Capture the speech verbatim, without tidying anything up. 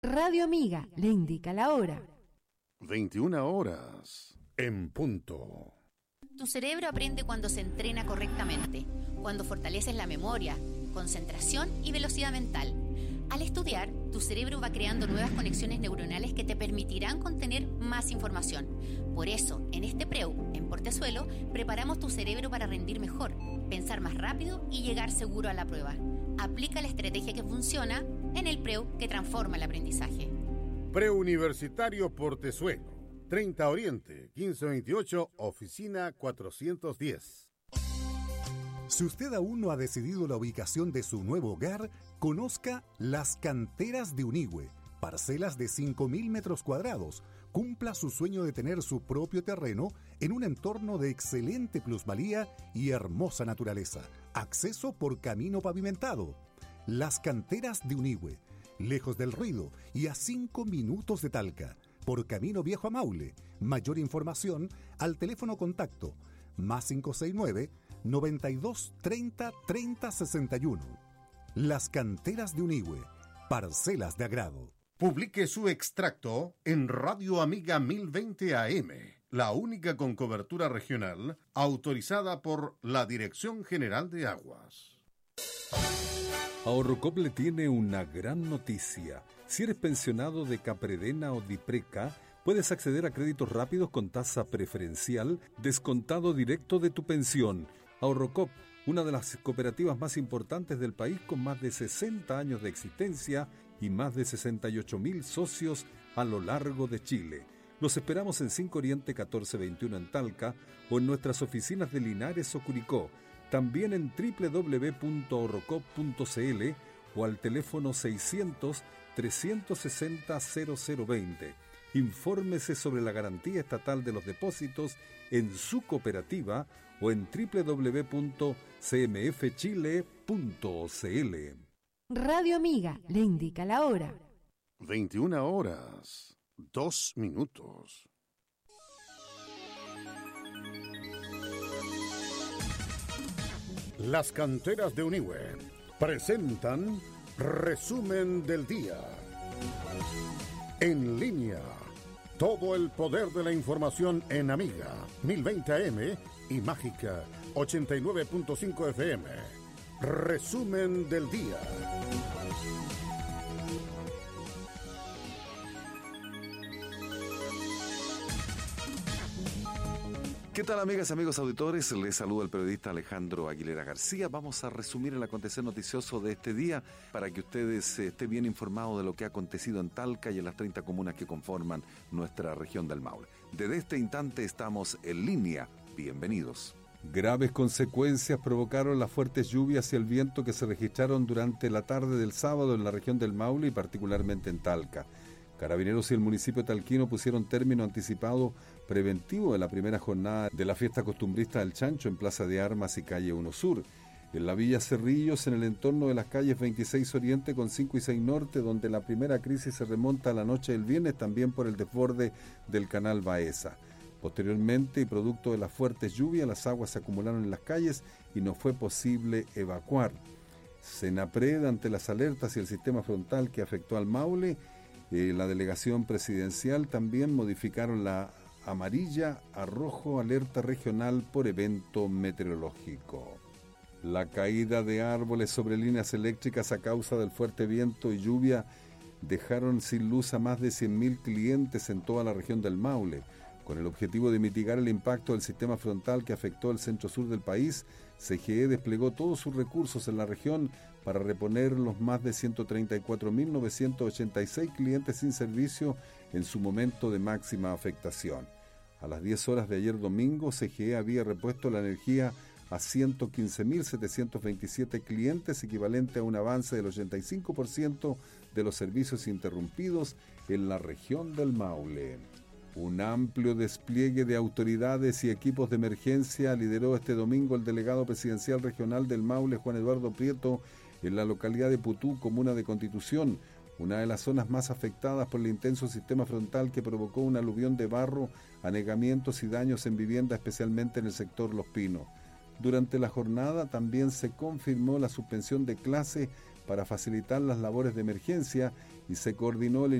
Radio Amiga le indica la hora. veintiuna horas en punto. Tu cerebro aprende cuando se entrena correctamente, cuando fortaleces la memoria, concentración y velocidad mental. Al estudiar, tu cerebro va creando nuevas conexiones neuronales que te permitirán contener más información. Por eso, en este Preu, en Portezuelo, preparamos tu cerebro para rendir mejor, pensar más rápido y llegar seguro a la prueba. Aplica la estrategia que funciona en el Preu que transforma el aprendizaje. Preuniversitario Portezuelo, treinta Oriente, quince veintiocho, oficina cuatrocientos diez. Si usted aún no ha decidido la ubicación de su nuevo hogar, conozca Las Canteras de Unigüe, parcelas de cinco mil metros cuadrados. Cumpla su sueño de tener su propio terreno en un entorno de excelente plusvalía y hermosa naturaleza. Acceso por camino pavimentado. Las Canteras de Unigüe, lejos del ruido y a cinco minutos de Talca, por camino viejo a Maule. Mayor información al teléfono contacto más cinco seis nueve, noventa y dos, treinta, treinta, sesenta y uno. Las Canteras de Unigüe, parcelas de agrado. Publique su extracto en Radio Amiga mil veinte A M, la única con cobertura regional autorizada por la Dirección General de Aguas. Ahorrocop le tiene una gran noticia. Si eres pensionado de Capredena o Dipreca, puedes acceder a créditos rápidos con tasa preferencial, descontado directo de tu pensión. Ahorrocop, una de las cooperativas más importantes del país con más de sesenta años de existencia y más de sesenta y ocho mil socios a lo largo de Chile. Los esperamos en cinco Oriente catorce veintiuno en Talca o en nuestras oficinas de Linares o Curicó. También en doble u doble u doble u punto ahorrocop punto c l o al teléfono seiscientos, trescientos sesenta, cero cero veinte. Infórmese sobre la garantía estatal de los depósitos en su cooperativa o en doble u doble u doble u punto c m f chile punto c l. Radio Amiga le indica la hora. veintiuna horas, dos minutos. Las Canteras de Unigüe presentan Resumen del Día. En línea, todo el poder de la información en Amiga mil veinte A M y Mágica ochenta y nueve punto cinco F M. Resumen del Día. ¿Qué tal, amigas y amigos auditores? Les saluda el periodista Alejandro Aguilera García. Vamos a resumir el acontecer noticioso de este día para que ustedes estén bien informados de lo que ha acontecido en Talca y en las treinta comunas que conforman nuestra región del Maule. Desde este instante estamos en línea. Bienvenidos. Graves consecuencias provocaron las fuertes lluvias y el viento que se registraron durante la tarde del sábado en la región del Maule y particularmente en Talca. Carabineros y el municipio talquino pusieron término anticipado preventivo de la primera jornada de la fiesta costumbrista del Chancho en Plaza de Armas y Calle uno Sur. En la Villa Cerrillos, en el entorno de las calles veintiséis Oriente con cinco y seis Norte, donde la primera crisis se remonta a la noche del viernes, también por el desborde del canal Baeza. Posteriormente, y producto de las fuertes lluvias, las aguas se acumularon en las calles y no fue posible evacuar. Senapred, ante las alertas y el sistema frontal que afectó al Maule, Eh, la delegación presidencial también modificaron la amarilla a rojo alerta regional por evento meteorológico. La caída de árboles sobre líneas eléctricas a causa del fuerte viento y lluvia dejaron sin luz a más de cien mil clientes en toda la región del Maule. Con el objetivo de mitigar el impacto del sistema frontal que afectó el centro-sur del país, C G E desplegó todos sus recursos en la región para reponer los más de ciento treinta y cuatro mil novecientos ochenta y seis clientes sin servicio en su momento de máxima afectación. A las diez horas de ayer domingo, C G E había repuesto la energía a ciento quince mil setecientos veintisiete clientes, equivalente a un avance del ochenta y cinco por ciento de los servicios interrumpidos en la región del Maule. Un amplio despliegue de autoridades y equipos de emergencia lideró este domingo el delegado presidencial regional del Maule, Juan Eduardo Prieto, en la localidad de Putú, comuna de Constitución, una de las zonas más afectadas por el intenso sistema frontal que provocó un aluvión de barro, anegamientos y daños en vivienda, especialmente en el sector Los Pinos. Durante la jornada también se confirmó la suspensión de clase para facilitar las labores de emergencia y se coordinó el